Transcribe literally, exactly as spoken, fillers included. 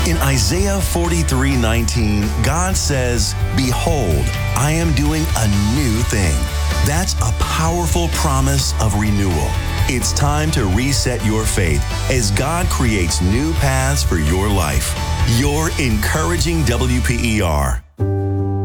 In Isaiah forty-three nineteen, God says, "Behold, I am doing a new thing." That's a powerful promise of renewal. It's time to reset your faith as God creates new paths for your life. Your encouraging W P E R.